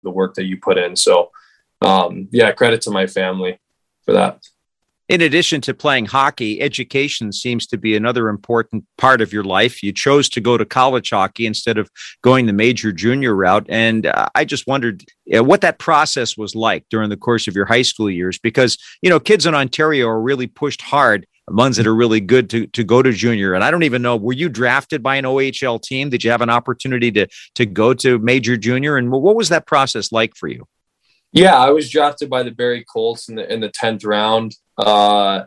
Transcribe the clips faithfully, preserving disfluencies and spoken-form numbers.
the work that you put in. So um, yeah, credit to my family for that. In addition to playing hockey, education seems to be another important part of your life. You chose to go to college hockey instead of going the major junior route. And uh, I just wondered uh, what that process was like during the course of your high school years, because, you know, kids in Ontario are really pushed hard, ones that are really good to, to go to junior. And I don't even know, were you drafted by an O H L team? Did you have an opportunity to, to go to major junior? And what was that process like for you? Yeah, I was drafted by the Barrie Colts in the in the tenth round. Uh,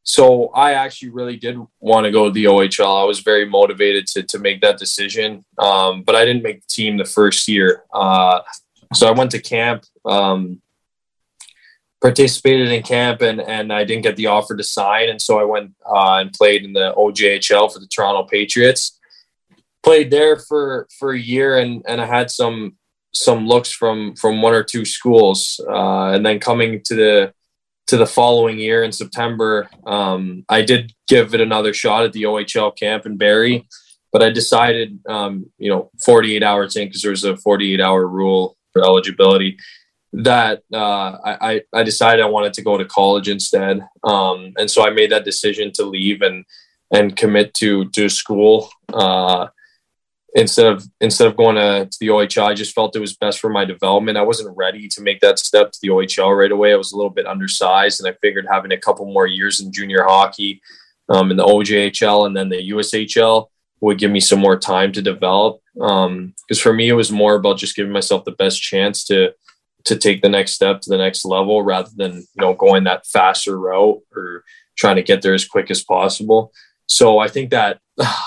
so I actually really did want to go to the O H L. I was very motivated to to make that decision, um, but I didn't make the team the first year. Uh, so I went to camp, um, participated in camp, and and I didn't get the offer to sign, and so I went uh, and played in the O J H L for the Toronto Patriots. Played there for for a year, and and I had some. some looks from from one or two schools, uh, and then coming to the to the following year in September, um, I did give it another shot at the O H L camp in Barrie, but I decided, um, you know, forty-eight hours in, because there's a forty-eight hour rule for eligibility, that uh, I I decided I wanted to go to college instead, um, and so I made that decision to leave and and commit to to school. Uh, Instead of instead of going to, to the O H L, I just felt it was best for my development. I wasn't ready to make that step to the O H L right away. I was a little bit undersized, and I figured having a couple more years in junior hockey, um, in the O J H L and then the U S H L would give me some more time to develop. Um, because for me, it was more about just giving myself the best chance to to take the next step to the next level, rather than, you know, going that faster route or trying to get there as quick as possible. So I think that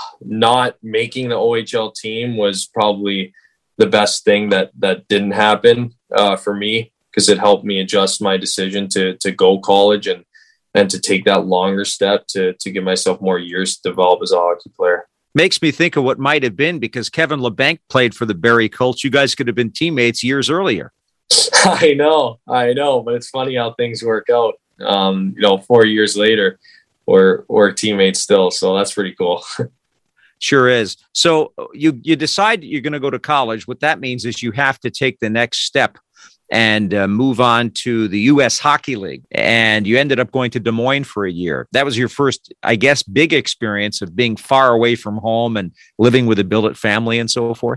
not making the O H L team was probably the best thing that that didn't happen uh, for me, because it helped me adjust my decision to to go college and and to take that longer step to to give myself more years to develop as a hockey player. Makes me think of what might have been, because Kevin Labanc played for the Barrie Colts. You guys could have been teammates years earlier. I know, I know, but it's funny how things work out. Um, you know, four years later, we're we're teammates still, so that's pretty cool. Sure is. So you you decide you're going to go to college. What that means is you have to take the next step and uh, move on to the U S Hockey League. And you ended up going to Des Moines for a year. That was your first, I guess, big experience of being far away from home and living with a billet family and so forth.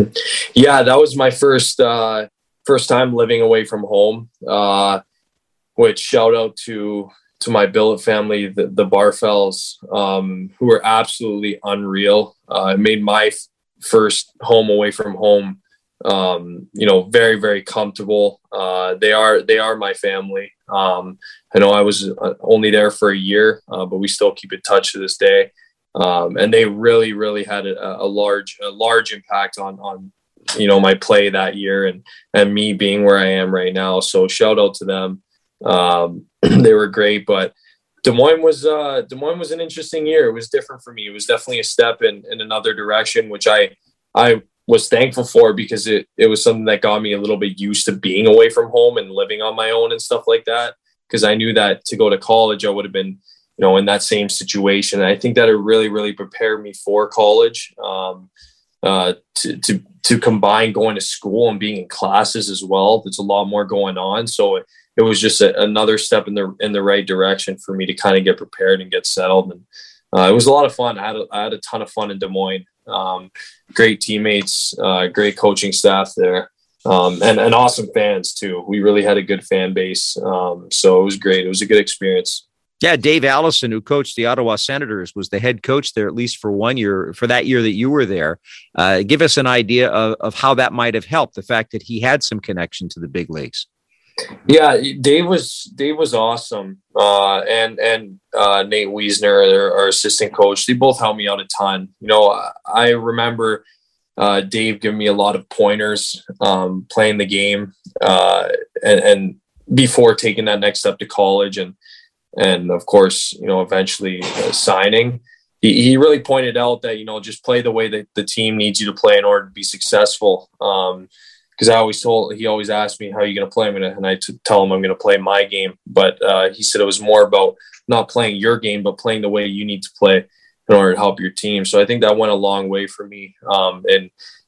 Yeah, that was my first uh, first time living away from home. Uh, which shout out to. to my billet family, the, the Barfells, um, who were absolutely unreal. Uh, it made my f- first home away from home, um, you know, very, very comfortable. Uh, they are, they are my family. Um, I know I was only there for a year, uh, but we still keep in touch to this day. Um, and they really, really had a, a large, a large impact on, on, you know, my play that year and, and me being where I am right now. So shout out to them. Um, they were great, but Des Moines was, uh, Des Moines was an interesting year. It was different for me. It was definitely a step in, in another direction, which I, I was thankful for, because it, it was something that got me a little bit used to being away from home and living on my own and stuff like that. Cause I knew that to go to college, I would have been, you know, in that same situation. And I think that it really, really prepared me for college, um, uh, to, to, to combine going to school and being in classes as well. There's a lot more going on. So it, it was just a, another step in the in the right direction for me to kind of get prepared and get settled. And uh, it was a lot of fun. I had a, I had a ton of fun in Des Moines. Um, great teammates, uh, great coaching staff there, um, and, and awesome fans too. We really had a good fan base. Um, so it was great. It was a good experience. Yeah, Dave Allison, who coached the Ottawa Senators, was the head coach there, at least for one year, for that year that you were there. Uh, give us an idea of, of how that might have helped, the fact that he had some connection to the big leagues. Yeah, Dave was Dave was awesome, uh, and and uh, Nate Wiesner, our assistant coach, they both helped me out a ton. You know, I remember uh, Dave giving me a lot of pointers, um, playing the game, uh, and, and before taking that next step to college, and and of course, you know, eventually uh, signing. He, he really pointed out that, you know, just play the way that the team needs you to play in order to be successful. Um, Because I always told, he always asked me, how are you going to play? I'm gonna, and I t- tell him I'm going to play my game. But uh, he said it was more about not playing your game, but playing the way you need to play in order to help your team. So I think that went a long way for me. Um, and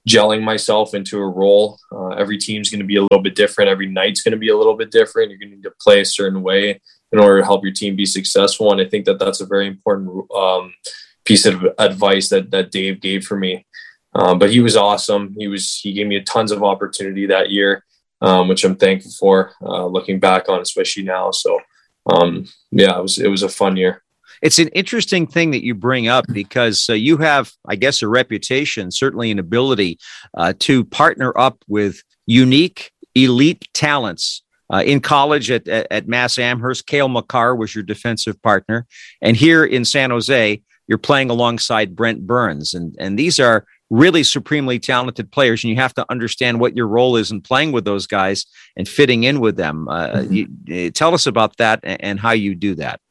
gelling myself into a role. Uh, every team's going to be a little bit different. Every night's going to be a little bit different. You're going to need to play a certain way in order to help your team be successful. And I think that that's a very important um, piece of advice that that Dave gave for me. Um, but he was awesome. He was he gave me tons of opportunity that year, um, which I'm thankful for. Uh, looking back on, especially now. So um, yeah, it was it was a fun year. It's an interesting thing that you bring up because uh, you have, I guess, a reputation, certainly an ability uh, to partner up with unique, elite talents. Uh, in college at, at, at Mass Amherst, Cale Makar was your defensive partner. And here in San Jose, you're playing alongside Brent Burns. And, and these are really supremely talented players, and you have to understand what your role is in playing with those guys and fitting in with them. Uh, mm-hmm. you, tell us about that and, and how you do that.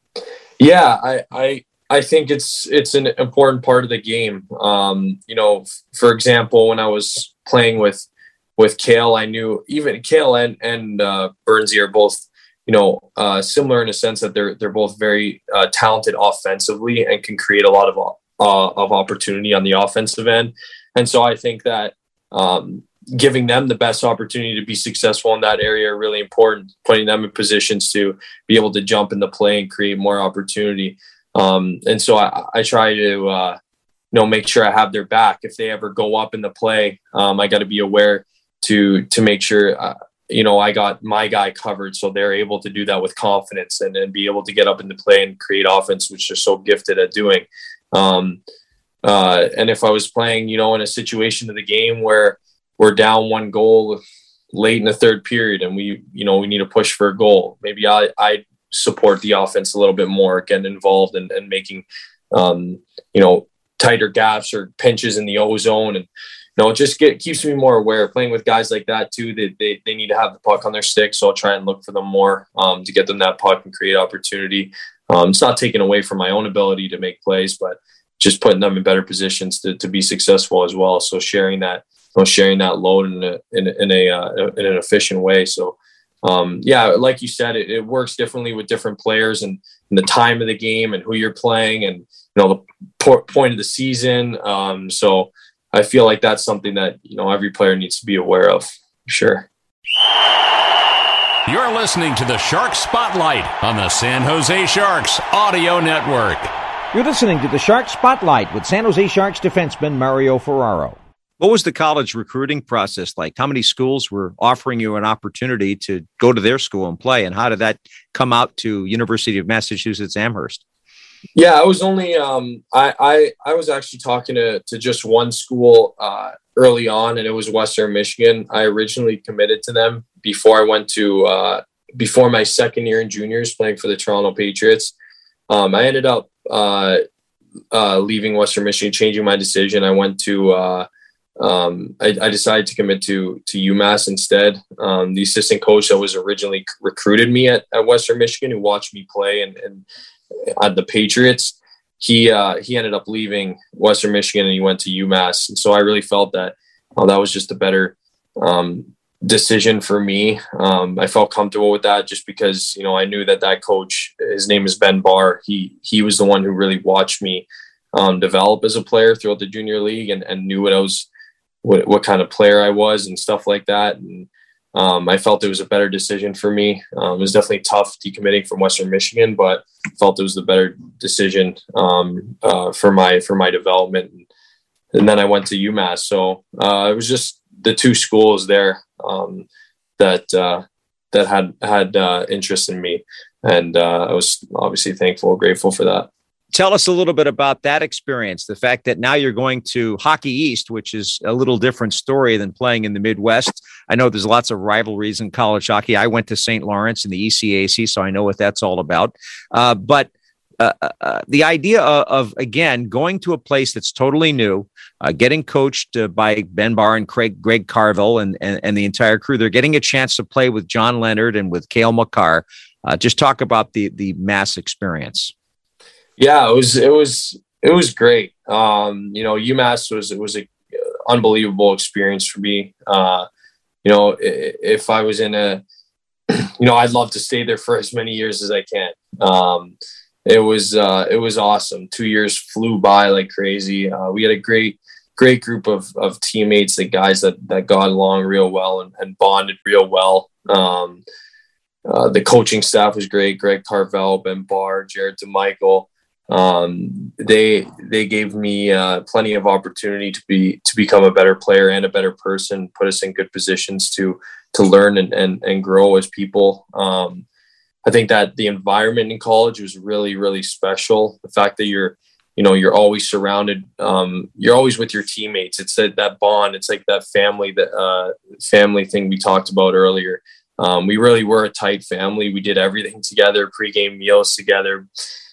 Yeah, I, I I think it's it's an important part of the game. Um, you know, f- for example, when I was playing with with Cale, I knew even Cale and and uh, Burnsy are both, you know, uh, similar in a sense that they're they're both very uh, talented offensively and can create a lot of uh, of opportunity on the offensive end. And so I think that um, giving them the best opportunity to be successful in that area are really important, putting them in positions to be able to jump into play and create more opportunity. Um, and so I, I try to, uh, you know, make sure I have their back. If they ever go up in the play, um, I got to be aware to, to make sure, uh, you know, I got my guy covered. So they're able to do that with confidence and, and be able to get up into play and create offense, which they're so gifted at doing. Um, uh, and if I was playing, you know, in a situation of the game where we're down one goal late in the third period and we, you know, we need to push for a goal, maybe I, I support the offense a little bit more, getting involved and, and making, um, you know, tighter gaps or pinches in the O zone. And, you know, it just get, keeps me more aware. Playing with guys like that too, they, they, they need to have the puck on their stick. So I'll try and look for them more um, to get them that puck and create opportunity. Um, it's not taken away from my own ability to make plays, but just putting them in better positions to, to be successful as well. So sharing that, you know, sharing that load in a, in, in a, uh, in an efficient way. So, um, yeah, like you said, it, it works differently with different players and, and the time of the game and who you're playing and, you know, the po- point of the season. Um, so I feel like that's something that, you know, every player needs to be aware of. Sure. You're listening to the Shark Spotlight on the San Jose Sharks Audio Network. You're listening to the Shark Spotlight with San Jose Sharks defenseman Mario Ferraro. What was the college recruiting process like? How many schools were offering you an opportunity to go to their school and play? And how did that come out to University of Massachusetts Amherst? Yeah, I was only, um, I, I, I was actually talking to, to just one school uh, early on, and it was Western Michigan. I originally committed to them before I went to, uh, before my second year in juniors playing for the Toronto Patriots. Um, I ended up uh, uh, leaving Western Michigan, changing my decision. I went to, uh, Um, I, I decided to commit to to UMass instead. Um, the assistant coach that was originally recruited me at, at Western Michigan, who watched me play and, and at the Patriots, he uh, he ended up leaving Western Michigan and he went to UMass. And so I really felt that oh, that was just a better um, decision for me. Um, I felt comfortable with that just because, you know, I knew that that coach, his name is Ben Barr. He he was the one who really watched me um, develop as a player throughout the junior league and, and knew what I was. What, what kind of player I was and stuff like that. And um, I felt it was a better decision for me. Um, it was definitely tough decommitting from Western Michigan, but I felt it was the better decision um, uh, for my, for my development. And, and then I went to UMass. So uh, it was just the two schools there um, that, uh, that had, had uh, interest in me. And uh, I was obviously thankful, grateful for that. Tell us a little bit about that experience, the fact that now you're going to Hockey East, which is a little different story than playing in the Midwest. I know there's lots of rivalries in college hockey. I went to Saint Lawrence in the E C A C, so I know what that's all about. Uh, but uh, uh, the idea of, of, again, going to a place that's totally new, uh, getting coached uh, by Ben Barr and Craig, Greg Carville and, and, and the entire crew, they're getting a chance to play with John Leonard and with Cale Makar. Uh, just talk about the the Mass experience. Yeah, it was, it was, it was great. Um, you know, UMass was, it was a unbelievable experience for me. Uh, you know, if I was in a, you know, I'd love to stay there for as many years as I can. Um, it was, uh, it was awesome. Two years flew by like crazy. Uh, we had a great, great group of of teammates, the guys that that got along real well and, and bonded real well. Um, uh, the coaching staff was great. Greg Carvel, Ben Barr, Jared DeMichael. Um, they they gave me uh, plenty of opportunity to be to become a better player and a better person. Put us in good positions to to learn and and, and grow as people. Um, I think that the environment in college was really really special. The fact that you're you know you're always surrounded, um, you're always with your teammates. It's that that bond. It's like that family that uh, family thing we talked about earlier. Um, we really were a tight family. We did everything together, pregame meals together.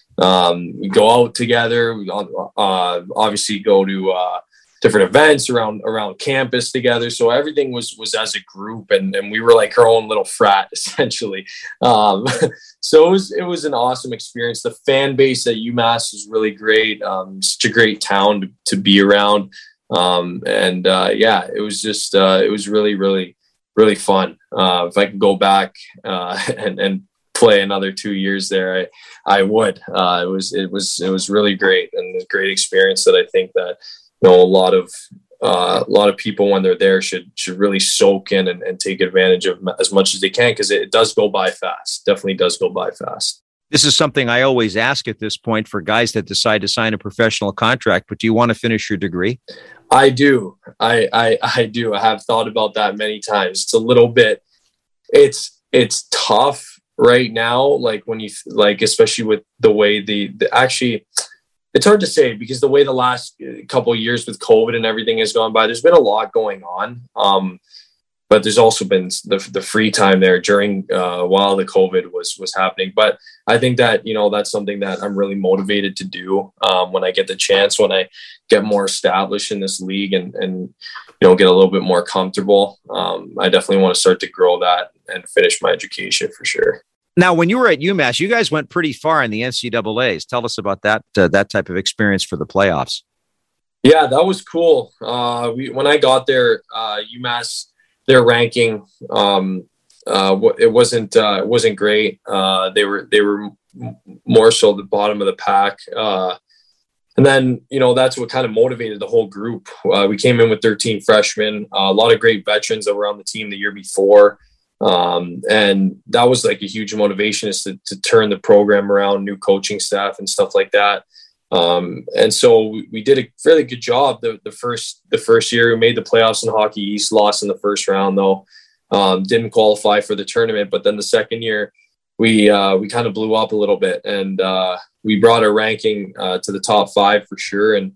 Um, we go out together. We uh, obviously go to uh, different events around around campus together. So everything was was as a group, and, and we were like our own little frat essentially. Um, so it was it was an awesome experience. The fan base at UMass was really great. Um, such a great town to, to be around, um, and uh, yeah, it was just uh, it was really really really fun. Uh, if I could go back uh, and and play another two years there, I I would. Uh, it was it was it was really great and a great experience that I think that you know a lot of uh, a lot of people when they're there should should really soak in and, and take advantage of as much as they can, because it, it does go by fast. Definitely does go by fast. This is something I always ask at this point for guys that decide to sign a professional contract. But do you want to finish your degree? I do. I I, I do. I have thought about that many times. It's a little bit. It's it's tough right now, like when you like, especially with the way the, the actually, it's hard to say because the way the last couple of years with COVID and everything has gone by, there's been a lot going on. Um, but there's also been the the free time there during uh, while the COVID was was happening. But I think that you know that's something that I'm really motivated to do um, when I get the chance, when I get more established in this league and and you know get a little bit more comfortable. Um, I definitely want to start to grow that and finish my education for sure. Now, when you were at UMass, you guys went pretty far in the N C double A's. Tell us about that uh, that type of experience for the playoffs. Yeah, that was cool. Uh, we when I got there, uh, UMass, their ranking, um, uh, it wasn't uh, it wasn't great. Uh, they were they were more so the bottom of the pack. Uh, and then you know that's what kind of motivated the whole group. Uh, we came in with thirteen freshmen, uh, a lot of great veterans that were on the team the year before. Um, and that was like a huge motivation is to, to turn the program around, new coaching staff and stuff like that. Um, and so we, we did a fairly good job the, the first the first year. We made the playoffs in Hockey East, lost in the first round though, um, didn't qualify for the tournament. But then the second year, we uh, we kind of blew up a little bit, and uh, we brought our ranking uh, to the top five for sure. And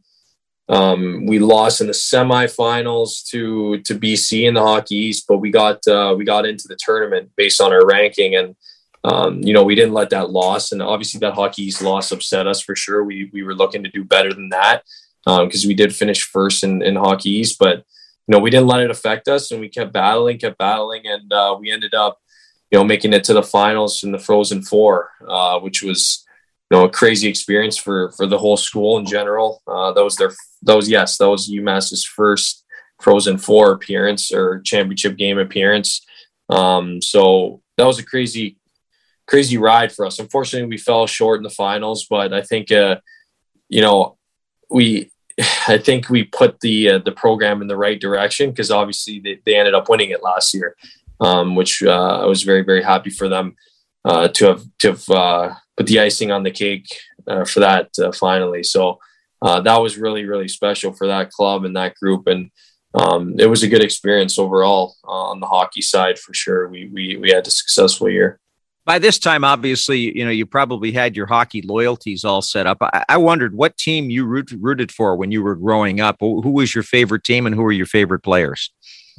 Um, we lost in the semifinals to to B C in the Hockey East, but we got uh, we got into the tournament based on our ranking, and um, you know we didn't let that loss, and obviously that Hockey East loss upset us for sure. We we were looking to do better than that because um, we did finish first in, in Hockey East, but you know we didn't let it affect us, and we kept battling, kept battling, and uh, we ended up you know making it to the finals in the Frozen Four, uh, which was. You know, a crazy experience for, for the whole school in general. Uh, that was their, that was, yes, that was UMass's first Frozen Four appearance or championship game appearance. Um, so that was a crazy, crazy ride for us. Unfortunately, we fell short in the finals, but I think, uh, you know, we, I think we put the, uh, the program in the right direction because obviously they, they ended up winning it last year, um, which uh, I was very, very happy for them uh, to have, to have, uh, put the icing on the cake uh, for that uh, finally. So uh, that was really, really special for that club and that group. And um, it was a good experience overall uh, on the hockey side for sure. We, we, we had a successful year. By this time, obviously, you know, you probably had your hockey loyalties all set up. I, I wondered what team you root, rooted for when you were growing up. Who was your favorite team and who were your favorite players?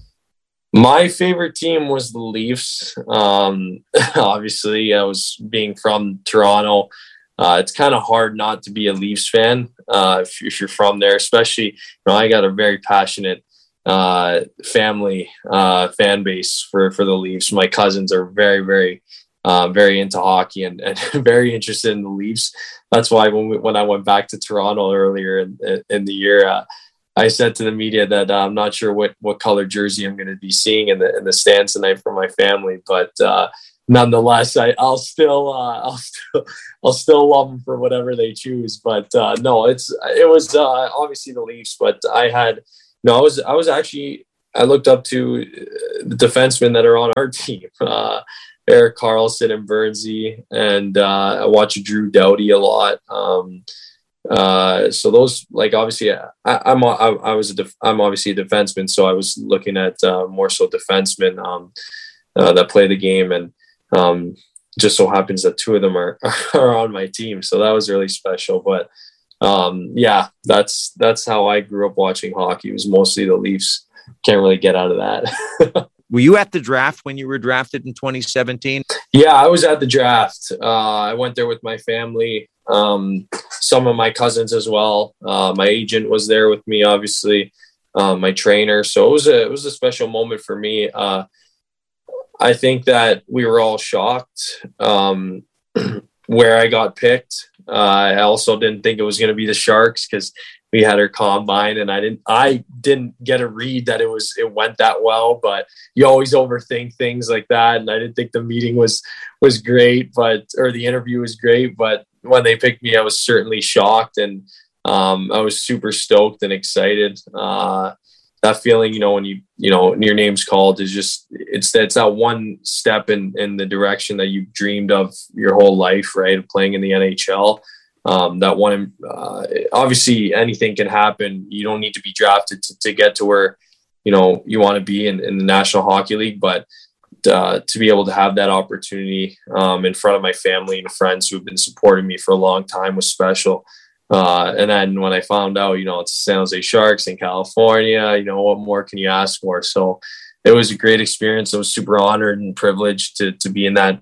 My favorite team was the Leafs. Um, obviously, I was being from Toronto. Uh, it's kind of hard not to be a Leafs fan uh, if, if you're from there, especially, you know, I got a very passionate uh, family uh, fan base for, for the Leafs. My cousins are very, very, uh, very into hockey and, and very interested in the Leafs. That's why when we, when I went back to Toronto earlier in, in the year, uh, I said to the media that uh, I'm not sure what, what color jersey I'm going to be seeing in the in the stands tonight for my family, but uh, nonetheless, I, I'll still, uh, I'll still, I'll still love them for whatever they choose. But uh, no, it's it was uh, obviously the Leafs. But I had no, I was I was actually I looked up to the defensemen that are on our team, uh, Erik Karlsson and Bernsey, and uh, I watch Drew Doughty a lot. Um, uh, so those, like, obviously, I, I'm I, I was a def, I'm obviously a defenseman, so I was looking at uh, more so defensemen um, uh, that play the game, and um, just so happens that two of them are are on my team, so that was really special. But um, yeah, that's that's how I grew up watching hockey. It was mostly the Leafs. Can't really get out of that. Were you at the draft when you were drafted in twenty seventeen? Yeah, I was at the draft. Uh, I went there with my family, um, some of my cousins as well. Uh, my agent was there with me, obviously, uh, my trainer. So it was a it was a special moment for me. Uh, I think that we were all shocked um, where I got picked. Uh, I also didn't think it was going to be the Sharks because we had our combine, and I didn't, I didn't get a read that it was, it went that well, but you always overthink things like that. And I didn't think the meeting was, was great, but, or the interview was great, but when they picked me, I was certainly shocked, and um, I was super stoked and excited. Uh, that feeling, you know, when you, you know, your name's called is just, it's, it's that one step in, in the direction that you've dreamed of your whole life, right? Playing in the N H L. Um, that one, uh, obviously anything can happen. You don't need to be drafted to, to get to where, you know, you want to be in, in the National Hockey League, but uh, to be able to have that opportunity um, in front of my family and friends who have been supporting me for a long time was special. Uh, and then when I found out, you know, it's San Jose Sharks in California, you know, what more can you ask for? So it was a great experience. I was super honored and privileged to, to be in that,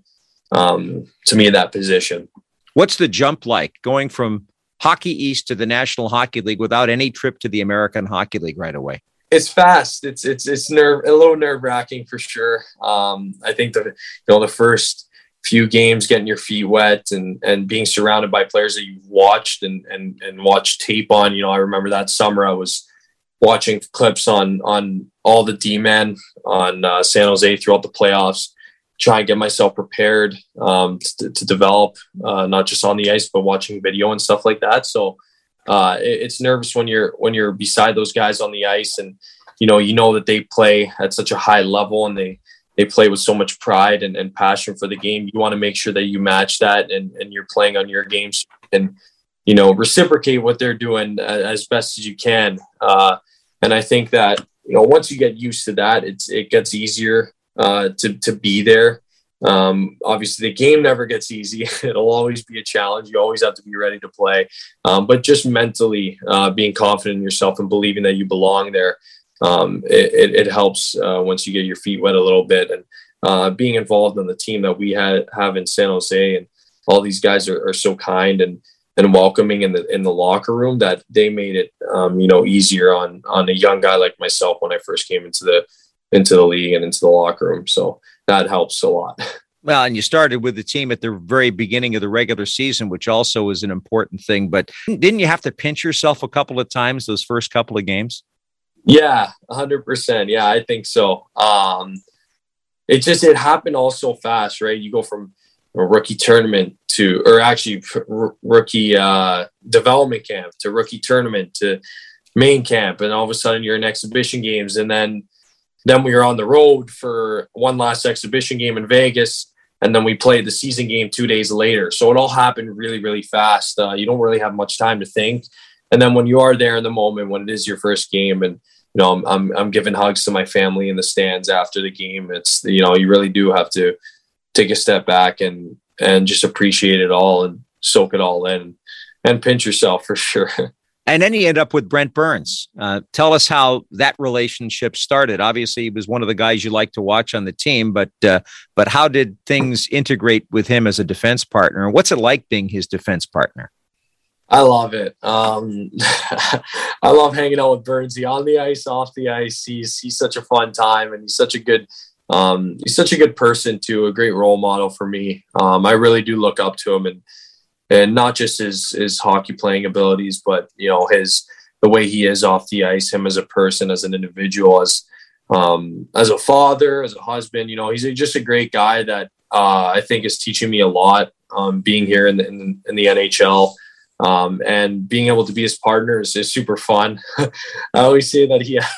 um, to me in that position. What's the jump like going from Hockey East to the National Hockey League without any trip to the American Hockey League right away? It's fast. It's it's it's nerve a little nerve wracking for sure. Um, I think the you know the first few games, getting your feet wet and and being surrounded by players that you've watched and and and watched tape on. You know, I remember that summer I was watching clips on on all the D-men on uh, San Jose throughout the playoffs. Try and get myself prepared um, to, to develop, uh, not just on the ice, but watching video and stuff like that. So uh, it, it's nervous when you're when you're beside those guys on the ice, and you know you know that they play at such a high level, and they they play with so much pride and, and passion for the game. You want to make sure that you match that, and, and you're playing on your games, and you know reciprocate what they're doing as best as you can. Uh, and I think that you know once you get used to that, it's it gets easier. Uh, to to be there. Um, obviously, the game never gets easy. It'll always be a challenge. You always have to be ready to play. Um, but just mentally uh, being confident in yourself and believing that you belong there, um, it, it, it helps uh, once you get your feet wet a little bit. And uh, being involved in the team that we had, have in San Jose, and all these guys are, are so kind and and welcoming in the in the locker room that they made it um, you know easier on on a young guy like myself when I first came into the into the league and into the locker room. So that helps a lot. Well, and you started with the team at the very beginning of the regular season, which also was an important thing. But didn't you have to pinch yourself a couple of times those first couple of games? Yeah, one hundred percent. Yeah, I think so. Um, it just, it happened all so fast, right? You go from a rookie tournament to, or actually r- rookie uh, development camp to rookie tournament to main camp. And all of a sudden you're in exhibition games. And then Then we were on the road for one last exhibition game in Vegas, and then we played the season game two days later. So it all happened really, really fast. Uh, you don't really have much time to think. And then when you are there in the moment, when it is your first game, and you know, I'm I'm, I'm giving hugs to my family in the stands after the game. It's you know, you really do have to take a step back and and just appreciate it all and soak it all in, and pinch yourself for sure. And then you end up with Brent Burns. Uh, tell us how that relationship started. Obviously, he was one of the guys you like to watch on the team, but uh, but how did things integrate with him as a defense partner? And what's it like being his defense partner? I love it. Um, I love hanging out with Burnsy on the ice, off the ice. He's he's such a fun time, and he's such a good um, he's such a good person too. A great role model for me. Um, I really do look up to him, and. And not just his his hockey playing abilities, but you know his the way he is off the ice, him as a person, as an individual, as um, as a father, as a husband. You know, he's a, just a great guy that uh, I think is teaching me a lot. Um, being here in the, in, in the N H L, um, and being able to be his partner is, is super fun. I always say that he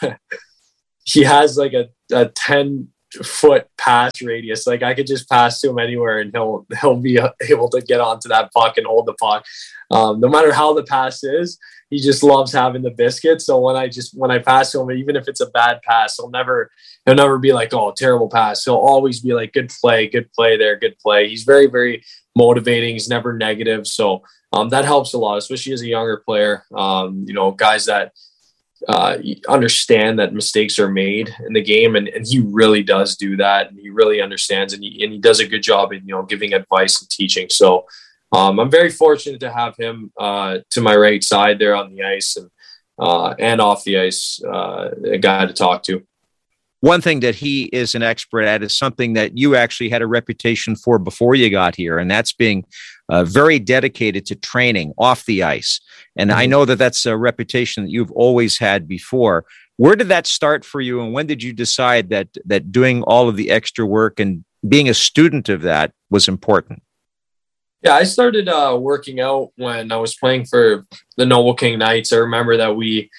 he has like a, a ten foot pass radius. Like I could just pass to him anywhere and he'll he'll be able to get onto that puck and hold the puck. Um, no matter how the pass is, he just loves having the biscuit. So when I just when I pass to him, even if it's a bad pass, he'll never he'll never be like, oh, terrible pass. He'll always be like, good play, good play there, good play. He's very, very motivating. He's never negative. So um, that helps a lot, especially as a younger player. Um, you know, guys that uh, understand that mistakes are made in the game, and, and he really does do that. And he really understands, and he, and he does a good job in, you know, giving advice and teaching. So um, I'm very fortunate to have him uh, to my right side there on the ice and uh, and off the ice, uh, a guy to talk to. One thing that he is an expert at is something that you actually had a reputation for before you got here, and that's being uh, very dedicated to training off the ice. And mm-hmm. I know that that's a reputation that you've always had before. Where did that start for you, and when did you decide that that doing all of the extra work and being a student of that was important? Yeah, I started uh, working out when I was playing for the Noble King Knights. I remember that we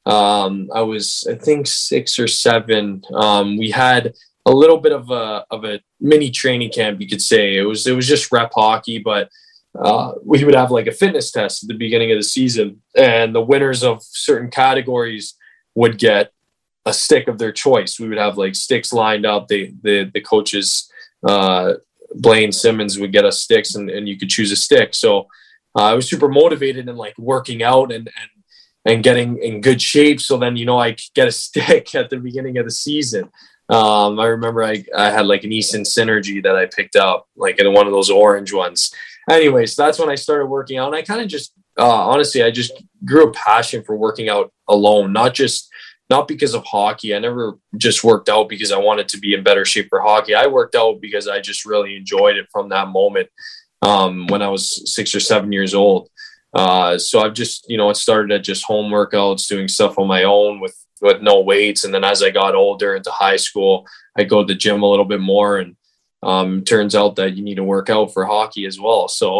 Um, I was, I think, six or seven. Um, we had a little bit of a of a mini training camp, you could say. It was it was just rep hockey, but uh, we would have like a fitness test at the beginning of the season, and the winners of certain categories would get a stick of their choice. We would have like sticks lined up. They the the coaches, uh, Blaine Simmons, would get us sticks, and, and you could choose a stick. So uh, I was super motivated and like working out and and. and getting in good shape. So then, you know, I could get a stick at the beginning of the season. Um, I remember I, I had like an Easton Synergy that I picked up, like in one of those orange ones. Anyways, that's when I started working out. And I kind of just, uh, honestly, I just grew a passion for working out alone, not just, not because of hockey. I never just worked out because I wanted to be in better shape for hockey. I worked out because I just really enjoyed it from that moment um, when I was six or seven years old. Uh, so I've just, you know, it started at just home workouts, doing stuff on my own with, with no weights. And then as I got older into high school, I go to the gym a little bit more, and um, it turns out that you need to work out for hockey as well. So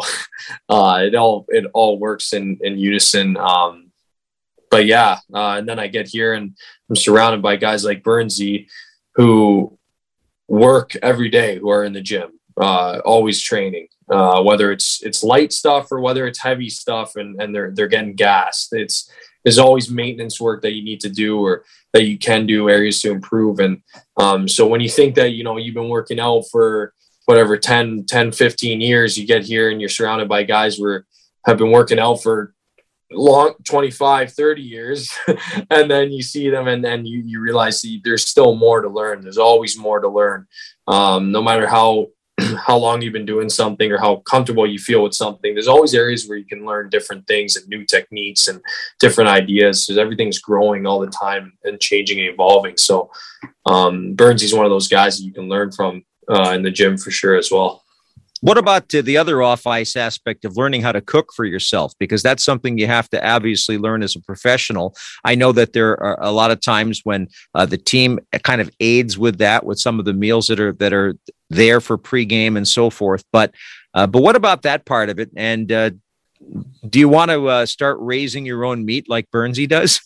uh, it all, it all works in, in unison. Um, but yeah, uh, and then I get here and I'm surrounded by guys like Burnsy who work every day, who are in the gym, uh, always training. Uh, whether it's it's light stuff or whether it's heavy stuff, and, and they're they're getting gassed. It's there's always maintenance work that you need to do or that you can do, areas to improve. And um, so when you think that, you know, you've been working out for whatever ten, ten, fifteen years, you get here and you're surrounded by guys who are, have been working out for long twenty-five, thirty years, and then you see them and then you you realize that there's still more to learn. There's always more to learn, um, no matter how how long you've been doing something or how comfortable you feel with something. There's always areas where you can learn different things and new techniques and different ideas, because everything's growing all the time and changing and evolving. So um, Burnsy's one of those guys that you can learn from uh, in the gym for sure as well. What about uh, the other off-ice aspect of learning how to cook for yourself? Because that's something you have to obviously learn as a professional. I know that there are a lot of times when uh, the team kind of aids with that, with some of the meals that are that are there for pregame and so forth. But uh, but what about that part of it? And uh, do you want to uh, start raising your own meat like Burnsy does?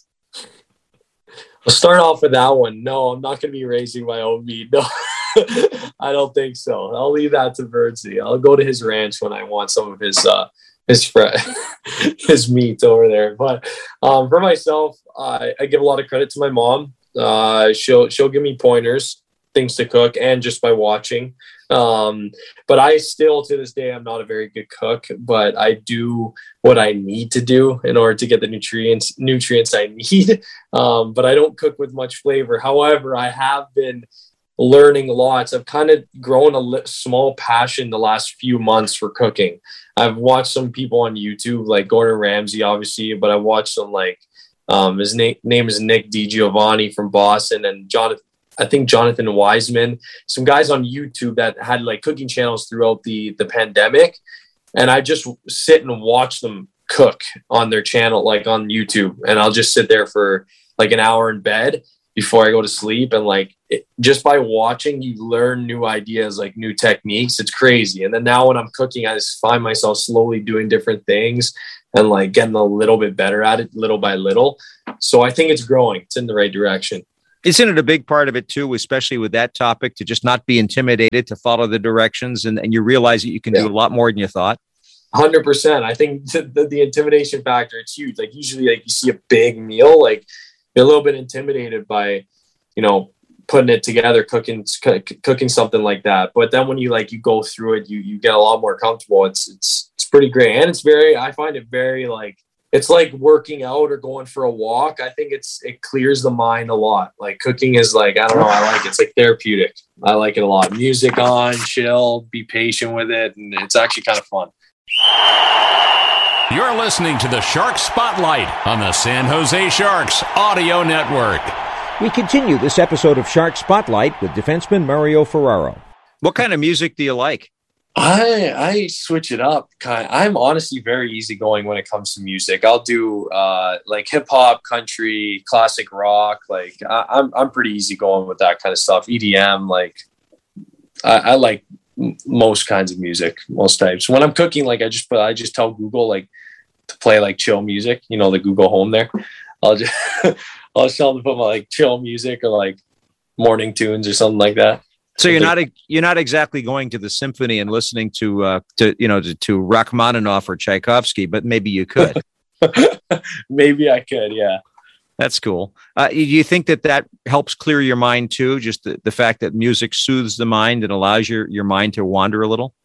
I'll start off with that one. No, I'm not going to be raising my own meat. No. I don't think so. I'll leave that to Burnsy. I'll go to his ranch when I want some of his uh, his fr- his meat over there. But um, for myself, I, I give a lot of credit to my mom. Uh, she'll she'll give me pointers, things to cook, and just by watching. Um, but I still, to this day, I'm not a very good cook. But I do what I need to do in order to get the nutrients nutrients I need. Um, but I don't cook with much flavor. However, I have been learning lots. I've kind of grown a li- small passion the last few months for cooking. I've watched some people on YouTube, like Gordon Ramsay, obviously, but I watched some like, um, his na- name is Nick DiGiovanni from Boston, and Jonathan, I think Jonathan Wiseman, some guys on YouTube that had like cooking channels throughout the, the pandemic. And I just sit and watch them cook on their channel, like on YouTube. And I'll just sit there for like an hour in bed. before I go to sleep. And like, it, just by watching, you learn new ideas, like new techniques. It's crazy. And then now when I'm cooking, I just find myself slowly doing different things and like getting a little bit better at it little by little. So I think it's growing. It's in the right direction. Isn't it a big part of it too, especially with that topic, to just not be intimidated, to follow the directions, and, and you realize that you can yeah. do a lot more than you thought? one hundred percent. I think the, the, the intimidation factor, it's huge. Like usually like you see a big meal, like you're a little bit intimidated by, you know, putting it together, cooking, c- cooking something like that. But then when you like, you go through it, you, you get a lot more comfortable. It's, it's, it's pretty great. And it's very, I find it very like, it's like working out or going for a walk. I think it's, it clears the mind a lot. Like cooking is like, I don't know. I like it. It's like therapeutic. I like it a lot. Music on, chill, be patient with it. And it's actually kind of fun. You're listening to the Shark Spotlight on the San Jose Sharks Audio Network. We continue this episode of Shark Spotlight with defenseman Mario Ferraro. What kind of music do you like? I I switch it up. Kind, I'm honestly very easygoing when it comes to music. I'll do uh, like hip hop, country, classic rock. Like I, I'm I'm pretty easygoing with that kind of stuff. E D M. Like I, I like m- most kinds of music, most types. When I'm cooking, like I just put I just tell Google like to play like chill music. You know, the Google Home there. I'll just I'll just tell them to put my like chill music or like morning tunes or something like that. So you're not you're not exactly going to the symphony and listening to uh, to you know to, to Rachmaninoff or Tchaikovsky, but maybe you could. Maybe I could, yeah. That's cool. Uh, do you think that that helps clear your mind too? Just the, the fact that music soothes the mind and allows your your mind to wander a little.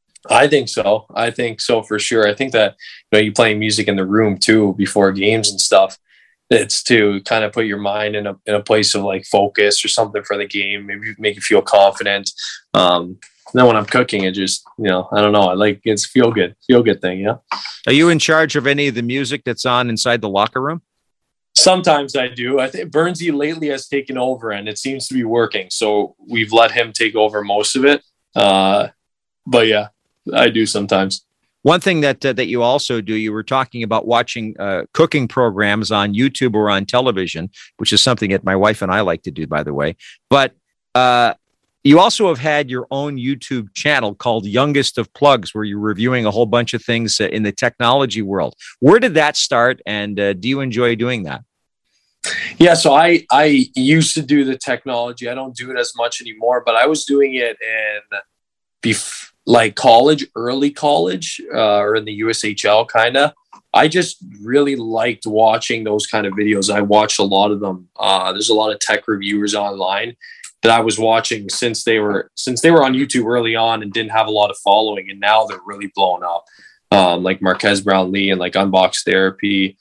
I think so. I think so for sure. I think that you know you playing music in the room too before games and stuff. It's to kind of put your mind in a in a place of like focus or something for the game, maybe make you feel confident. Um, and then when I'm cooking, it just, you know, I don't know. I like it's feel good, feel good thing. Yeah. Are you in charge of any of the music that's on inside the locker room? Sometimes I do. I think Burnsy lately has taken over and it seems to be working. So we've let him take over most of it. Uh, but yeah, I do sometimes. One thing that uh, that you also do, you were talking about watching uh, cooking programs on YouTube or on television, which is something that my wife and I like to do, by the way. But uh, you also have had your own YouTube channel called Youngest of Plugs, where you're reviewing a whole bunch of things uh, in the technology world. Where did that start, and uh, do you enjoy doing that? Yeah, so I, I used to do the technology. I don't do it as much anymore, but I was doing it in before. Like college, early college, uh, or in the U S H L kind of. I just really liked watching those kind of videos. I watched a lot of them. Uh, there's a lot of tech reviewers online that I was watching since they were since they were on YouTube early on and didn't have a lot of following, and now they're really blown up. Um, like Marquez Brownlee and like Unbox Therapy.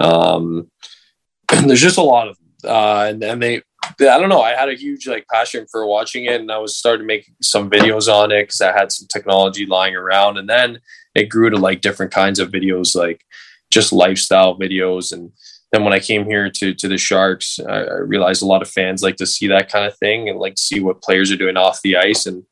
Um, there's just a lot of them, uh, and, and they. I don't know. I had a huge like passion for watching it, and I was starting to make some videos on it because I had some technology lying around. And then it grew to like different kinds of videos, like just lifestyle videos. And then when I came here to to the Sharks, I, I realized a lot of fans like to see that kind of thing and like see what players are doing off the ice. And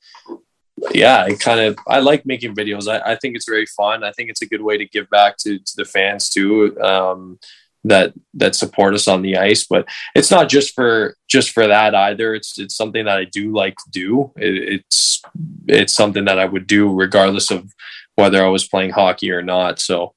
yeah, I kind of I like making videos. I, I think it's very fun. I think it's a good way to give back to to the fans too. Um, that that support us on the ice, but it's not just for just for that either. It's it's something that I do like to do. It, it's it's something that I would do regardless of whether I was playing hockey or not. So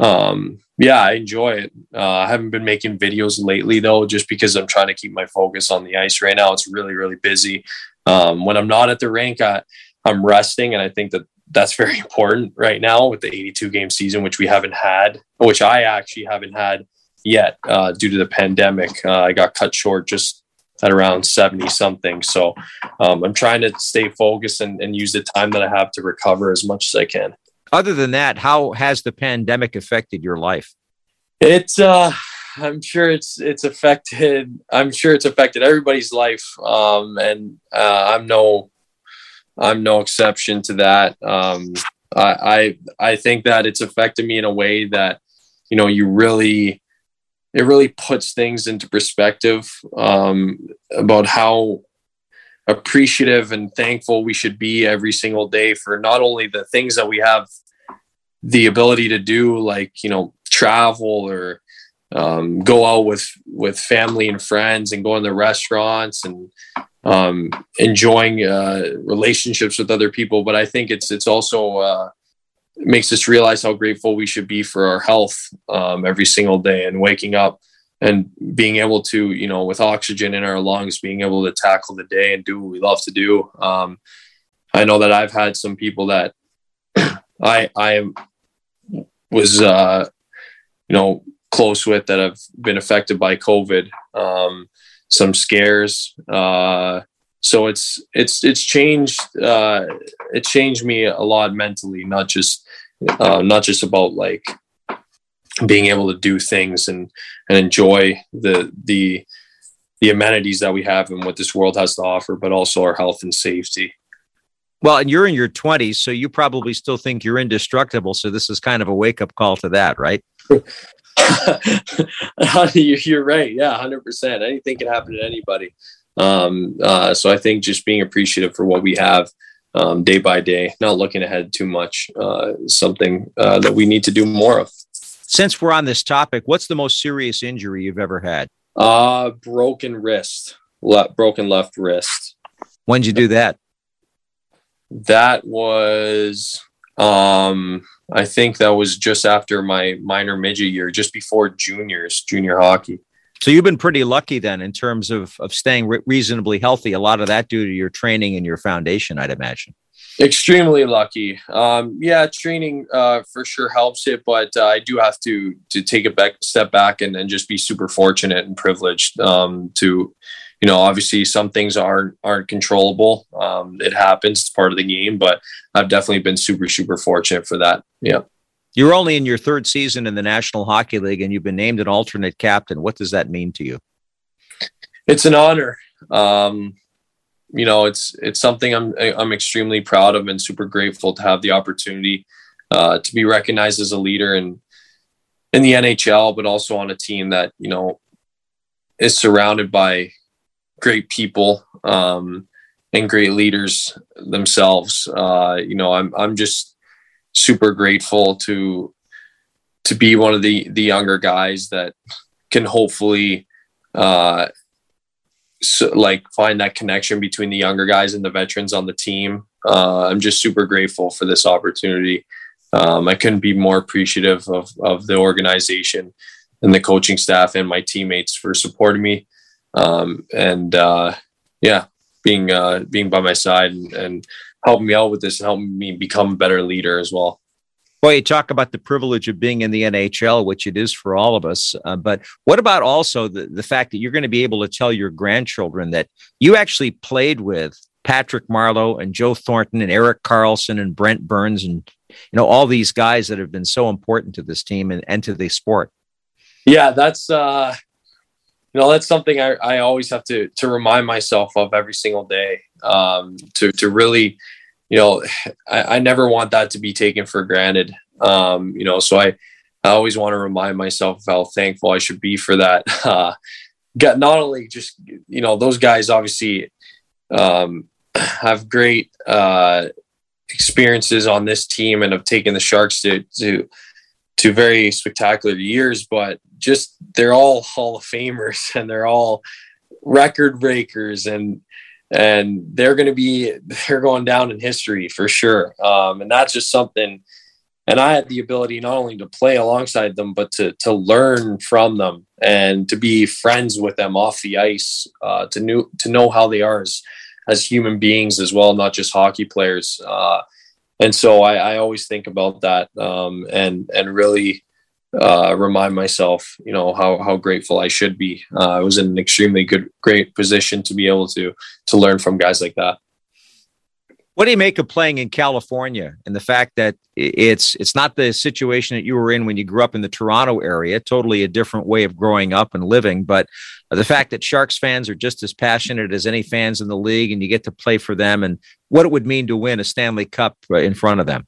um yeah, I enjoy it. uh, I haven't been making videos lately though, just because I'm trying to keep my focus on the ice right now. It's really really busy. Um when I'm not at the rink, I, I'm resting, and I think that that's very important right now with the eighty-two game season, which we haven't had, which I actually haven't had yet uh, due to the pandemic. Uh, I got cut short just at around seventy something. So um, I'm trying to stay focused and, and use the time that I have to recover as much as I can. Other than that, how has the pandemic affected your life? It's, uh, I'm sure it's, it's affected, I'm sure it's affected everybody's life. Um, and uh, I'm no, I'm no exception to that. Um, I, I, I think that it's affected me in a way that, you know, you really, it really puts things into perspective um, about how appreciative and thankful we should be every single day for not only the things that we have the ability to do, like, you know, travel or um, go out with, with family and friends and going to restaurants and um, enjoying uh, relationships with other people. But I think it's, it's also uh, it makes us realize how grateful we should be for our health um, every single day, and waking up and being able to, you know, with oxygen in our lungs, being able to tackle the day and do what we love to do. Um, I know that I've had some people that I, I was, uh, you know, close with that have been affected by COVID, um, some scares. Uh, so it's, it's, it's changed, uh, it changed me a lot mentally, not just, uh, not just about like being able to do things and, and enjoy the, the, the amenities that we have and what this world has to offer, but also our health and safety. Well, and you're in your twenties, so you probably still think you're indestructible. So this is kind of a wake-up call to that, right? You're right. Yeah, one hundred percent. Anything can happen to anybody. Um, uh, so I think just being appreciative for what we have um, day by day, not looking ahead too much, uh, is something uh, that we need to do more of. Since we're on this topic, what's the most serious injury you've ever had? Uh, broken wrist, le- broken left wrist. When'd you do that? That was, um, I think that was just after my minor midget year, just before juniors, junior hockey. So you've been pretty lucky then in terms of, of staying re- reasonably healthy. A lot of that due to your training and your foundation, I'd imagine. Extremely lucky. Um, yeah, training uh, for sure helps it, but uh, I do have to to take a back, step back and, and just be super fortunate and privileged um, to, you know, obviously some things aren't aren't controllable. Um, it happens, it's part of the game, but I've definitely been super super fortunate for that. Yeah. You're only in your third season in the National Hockey League, and you've been named an alternate captain. What does that mean to you? It's an honor. Um, you know, it's it's something I'm I'm extremely proud of and super grateful to have the opportunity uh, to be recognized as a leader in in the N H L, but also on a team that, you know, is surrounded by great people um, and great leaders themselves. Uh, you know, I'm I'm just super grateful to to be one of the the younger guys that can hopefully uh, so, like find that connection between the younger guys and the veterans on the team. Uh, I'm just super grateful for this opportunity. Um, I couldn't be more appreciative of of the organization and the coaching staff and my teammates for supporting me. Um, and uh, yeah, being uh, being by my side and, and helping me out with this and helping me become a better leader as well. Well, you talk about the privilege of being in the N H L, which it is for all of us. Uh, but what about also the, the fact that you're going to be able to tell your grandchildren that you actually played with Patrick Marleau and Joe Thornton and Erik Karlsson and Brent Burns and, you know, all these guys that have been so important to this team and, and to the sport? Yeah, that's, uh, you know, that's something I, I always have to to remind myself of every single day, um, to to really, you know, I, I never want that to be taken for granted. Um, you know, so I, I always want to remind myself of how thankful I should be for that. Uh, got not only just, you know, those guys obviously um, have great uh, experiences on this team and have taken the Sharks to, to, to very spectacular years, but just, they're all Hall of Famers and they're all record breakers and, and they're going to be, they're going down in history for sure. Um, and that's just something, and I had the ability not only to play alongside them, but to, to learn from them and to be friends with them off the ice, uh, to know, to know how they are as, as human beings as well, not just hockey players. Uh, and so I, I always think about that, um, and, and really, uh, remind myself, you know, how, how grateful I should be. Uh, I was in an extremely good, great position to be able to, to learn from guys like that. What do you make of playing in California and the fact that it's, it's not the situation that you were in when you grew up in the Toronto area, totally a different way of growing up and living, but the fact that Sharks fans are just as passionate as any fans in the league and you get to play for them and what it would mean to win a Stanley Cup in front of them?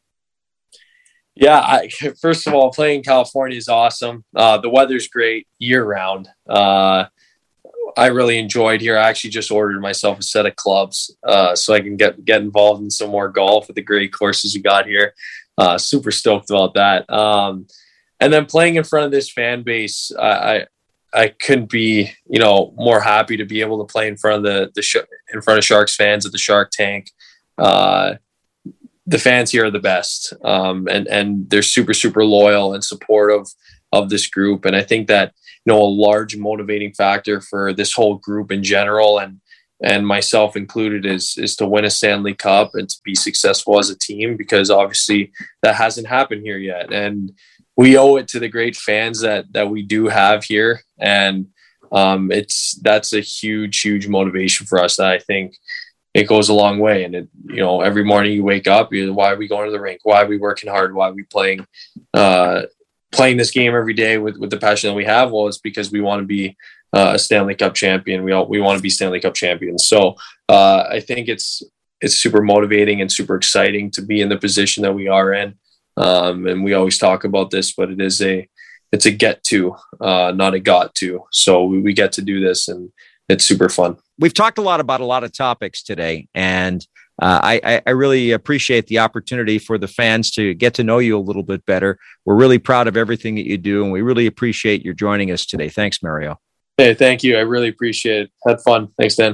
Yeah, I, first of all, playing in California is awesome. Uh, the weather's great year round. Uh, I really enjoyed here. I actually just ordered myself a set of clubs uh, so I can get get involved in some more golf with the great courses we got here. Uh, super stoked about that. Um, and then playing in front of this fan base, I, I I couldn't be, you know, more happy to be able to play in front of the the sh- in front of Sharks fans at the Shark Tank. Uh, the fans here are the best, um, and and they're super super loyal and supportive of this group. And I think that, you know, a large motivating factor for this whole group in general, and and myself included, is is to win a Stanley Cup and to be successful as a team, because obviously that hasn't happened here yet. And we owe it to the great fans that that we do have here, and um, it's that's a huge, huge motivation for us. That I think it goes a long way. And it, you know, every morning you wake up, you why are we going to the rink? Why are we working hard? Why are we playing uh, playing this game every day with with the passion that we have? Well, it's because we want to be uh, a Stanley Cup champion. We all we want to be Stanley Cup champions. So uh, I think it's it's super motivating and super exciting to be in the position that we are in. Um, and we always talk about this, but it is a, it's a get to, uh, not a got to. So we, we get to do this, and it's super fun. We've talked a lot about a lot of topics today, and uh, I, I really appreciate the opportunity for the fans to get to know you a little bit better. We're really proud of everything that you do, and we really appreciate your joining us today. Thanks, Mario. Hey, thank you. I really appreciate it. Had fun. Thanks, Dan.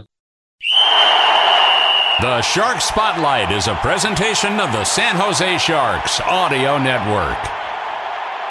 The Shark Spotlight is a presentation of the San Jose Sharks Audio Network.